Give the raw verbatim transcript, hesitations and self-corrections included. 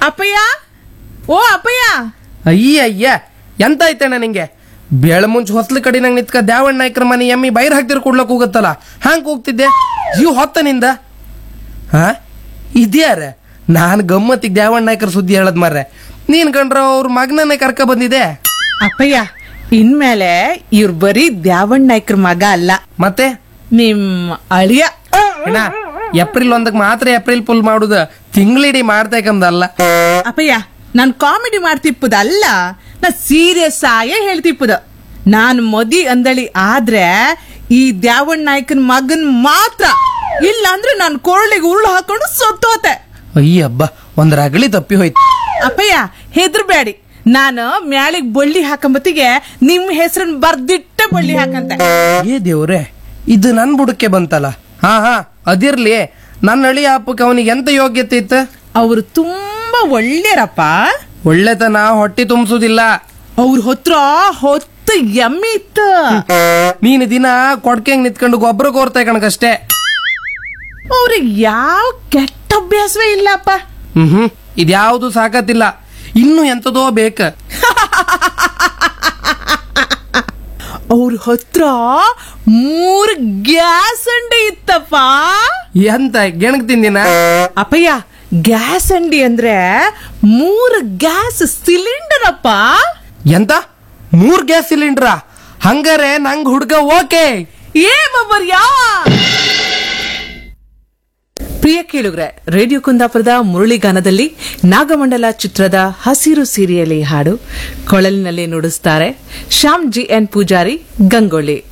ಅಪ್ಪಯ್ಯ, ಓ ಅಪ್ಪಯ್ಯ. ಅಯ್ಯ ಅಯ್ಯ ಎಂತ ಐತಣ್ಣ ನಿಂಗೆ? ಬೇಳ ಮುಂಚೆ ಹೊಸ್ಲು ಕಡೆ ನಂಗೆ ನಿತ್ಕ ದ್ಯಾವಣ್ಣ ನಾಯ್ಕರ ಮನೆ ಎಮ್ಮಿ ಬೈರ್ ಹಾಕ್ತಿರ್ ಕೊಡ್ಲಕ್ ಹೋಗತ್ತಲ್ಲ, ಹಂಗ ಹೋಗ್ತಿದ್ದೆ ಜೀವ ಹೊತ್ತ ನಿಂದ. ಹಾ ಇದ್ಯಾರ? ನಾನ್ ಗಮ್ಮತ್ತಿಗೆ ದ್ಯಾವಣ್ಣ ನಾಯ್ಕರ ಸುದ್ದಿ ಹೇಳದ್ ಮಾರ್ರೆ, ನೀನ್ ಕಂಡ್ರ ಅವ್ರ ಮಗನನ್ನೇ ಕರ್ಕ ಬಂದಿದೆ. ಅಪ್ಪಯ್ಯ, ಇನ್ಮೇಲೆ ಇವ್ರು ಬರೀ ದ್ಯಾವಣ್ಣ ನಾಯ್ಕರ ಮಗ ಅಲ್ಲ, ಮತ್ತೆ ನಿಮ್ ಅಳಿಯ. ಅಣ್ಣ ಏಪ್ರಿಲ್ ಒಂದಕ್ ಮಾತ್ರ ಏಪ್ರಿಲ್ ಫುಲ್ ಮಾಡುದ, ತಿಂಗಳಿಡೀ ಮಾಡ್ತೇಕಂದಲ್ಲ. ಅಪ್ಪಯ್ಯ, ನಾನ್ ಕಾಮಿಡಿ ಮಾಡ್ತಿಪ್ಪದಲ್ಲ, ನಾ ಸೀರಿಯಸ್ ಆಯೇ ಹೇಳ್ತಿಪ್ಪದ. ನಾನ್ ಮದಿ ಅಂದಳಿ ಆದ್ರೆ ಈ ದ್ಯಾವಣ್ಣ ನಾಯ್ಕನ್ ಮಗನ್ ಮಾತ್ರ, ಇಲ್ಲ ಅಂದ್ರೆ ನಾನ್ ಕೊರಳಿಗೆ ಉರುಳು ಹಾಕೊಂಡು ಸೊತ್ತೋತೆ. ಅಯ್ಯ ಹಬ್ಬ, ಒಂದ್ ರಗಳಿ ತಪ್ಪಿ ಹೋಯ್ತು. ಅಪ್ಪಯ್ಯ ಹೆದರ್ಬೇಡಿ, ನಾನು ಮ್ಯಾಳಿಗ್ ಬಳ್ಳಿ ಹಾಕಂಬತ್ತಿಗೆ ನಿಮ್ ಹೆಸರನ್ ಬರ್ದಿಟ್ಟ ಬಳ್ಳಿ ಹಾಕಂತೆ. ಏ ದೇವ್ರೆ, ಇದು ನನ್ ಬುಡಕ್ಕೆ ಬಂತಲ್ಲ. ಹಾ ಹಾ ಅದಿರ್ಲಿ, ನನ್ನ ಅಳಿ ಹಬ್ಬಕ್ಕೆ ಅವನಿಗೆ ಎಂತ ಯೋಗ್ಯತೆ ಇತ್ತ? ಅವ್ರು ತುಂಬಾ ಒಳ್ಳೆಯರಪ್ಪ. ಒಳ್ಳೆತನ ಹೊಟ್ಟಿ ತುಂಬಿಸುದಿಲ್ಲ. ಅವ್ರ ಹೊತ್ರ ಹೊತ್ತು ಎಮ್ಮೆ ಇತ್ತು. ನೀನು ದಿನ ಕೊಡ್ಕೆಂಗ್ ನಿತ್ಕೊಂಡು ಗೊಬ್ಬರ ಕೋರ್ತಾ ಕಣಕಷ್ಟೇ. ಅವ್ರಿಗೆ ಯಾವ ಕೆಟ್ಟ ಅಭ್ಯಾಸವೇ ಇಲ್ಲಪ್ಪ. ಹ್ಮ್ ಹ್ಮ್ ಇದ್ಯಾವುದು ಸಾಕತ್ತಿಲ್ಲ, ಇನ್ನು ಎಂತದೋ ಬೇಕ. ಅವ್ರ ಹತ್ರ ಮೂರ್ ಗ್ಯಾಸ್ ಅಂಡಿ ಇತ್ತಪ್ಪ. ಎಂತ ಗೆಣಗ್ ತಿಂದಿನ? ಅಪ್ಪಯ್ಯ, ಗ್ಯಾಸ್ ಅಂಡಿ ಅಂದ್ರೆ ಮೂರ್ ಗ್ಯಾಸ್ ಸಿಲಿಂಡರ್ ಅಪ್ಪ. ಎಂತ ಮೂರ್ ಗ್ಯಾಸ್ ಸಿಲಿಂಡ್ರ? ಹಂಗಾರೆ ನಂಗ್ ಹುಡ್ಗ ಓಕೆ. ಏ ಬಬ್ಬರ್ ಯಾ ಪ್ರಿಯ ಕೇಳುಗ್ರೆ, ರೇಡಿಯೋ ಕುಂದಾಪುರದ ಮುರಳಿಗಾನದಲ್ಲಿ ನಾಗಮಂಡಲ ಚಿತ್ರದ ಹಸಿರು ಸೀರೆಯಲ್ಲಿ ಹಾಡು ಕೊಳಲಿನಲ್ಲಿ ನುಡಿಸ್ತಾರೆ ಶ್ಯಾಮ್ ಜಿ ಎನ್ ಪೂಜಾರಿ, ಗಂಗೊಳ್ಳಿ.